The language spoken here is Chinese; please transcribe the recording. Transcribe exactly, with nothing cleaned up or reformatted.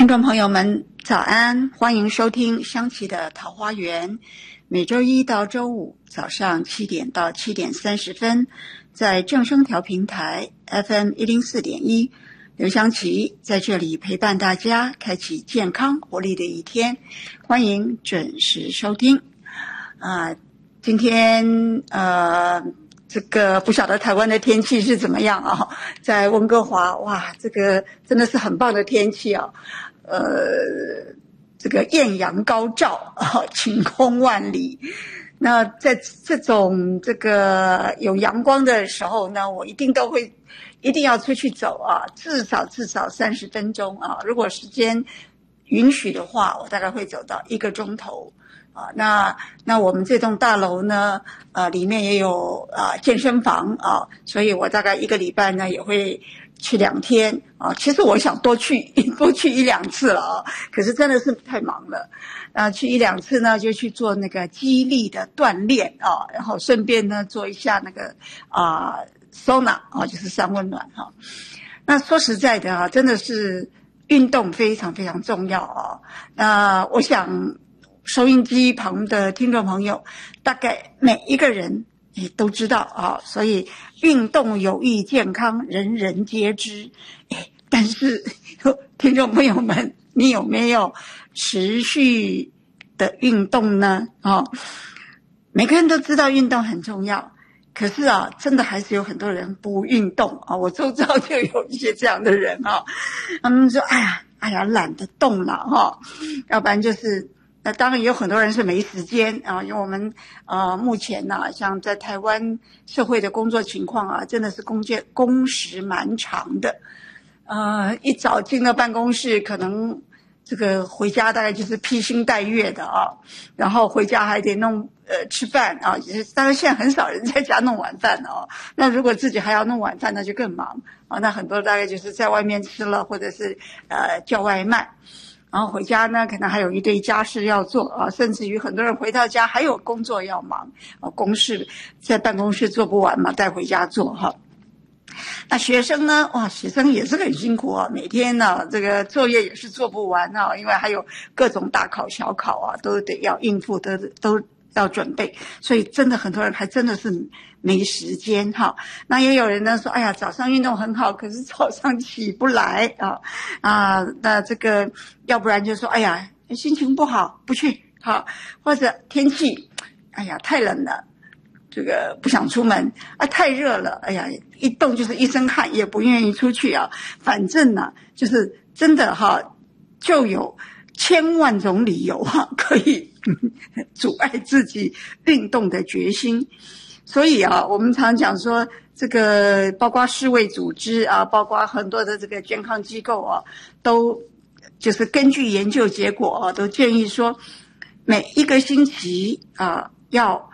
听众朋友们早安，欢迎收听香琪的桃花源，每周一到周五早上七点到七点三十分，在正声调频台 F M 一零四点一，刘香琪在这里陪伴大家，开启健康活力的一天，欢迎准时收听。啊、呃，今天呃。这个不晓得台湾的天气是怎么样啊？在温哥华，哇，这个真的是很棒的天气啊！呃，这个艳阳高照啊，晴空万里。那在这种这个有阳光的时候呢，我一定都会一定要出去走啊，至少至少三十分钟啊。如果时间允许的话，我大概会走到一个钟头。啊，那那我们这栋大楼呢，呃，里面也有啊健身房啊，所以我大概一个礼拜呢也会去两天啊。其实我想多去多去一两次了啊，可是真的是太忙了。啊，去一两次呢，就去做那个肌力的锻炼啊，然后顺便呢做一下那个啊 sauna 啊，就是三温暖哈、啊。那说实在的啊，真的是运动非常非常重要啊。那我想。收音机旁的听众朋友，大概每一个人也都知道啊，所以运动有益健康，人人皆知。哎，但是听众朋友们，你有没有持续的运动呢？啊，每个人都知道运动很重要，可是啊，真的还是有很多人不运动啊。我周遭就有一些这样的人啊，他们说：“哎呀，哎呀，懒得动了哈。”要不然就是。那当然也有很多人是没时间啊，因为我们呃目前呢、啊，像在台湾社会的工作情况啊，真的是工作工时蛮长的，呃，一早进了办公室，可能这个回家大概就是披星戴月的啊，然后回家还得弄呃吃饭啊，也是当然现在很少人在家弄晚饭哦、啊，那如果自己还要弄晚饭，那就更忙啊，那很多大概就是在外面吃了，或者是呃叫外卖。然后回家呢，可能还有一堆家事要做啊，甚至于很多人回到家还有工作要忙啊，公事在办公室做不完嘛，带回家做哈。那学生呢，哇，学生也是很辛苦啊，每天呢这个作业也是做不完啊，因为还有各种大考小考啊，都得要应付，都都要准备，所以真的很多人还真的是没时间哈。那也有人呢说，哎呀，早上运动很好，可是早上起不来啊啊，那这个要不然就说，哎呀，心情不好不去哈，或者天气，哎呀太冷了，这个不想出门啊，太热了，哎呀一动就是一身汗，也不愿意出去啊。反正呢，就是真的哈，就有千万种理由哈，可以阻碍自己运动的决心。所以啊，我们常讲说，这个包括世卫组织啊，包括很多的这个健康机构啊，都就是根据研究结果啊，都建议说，每一个星期啊，要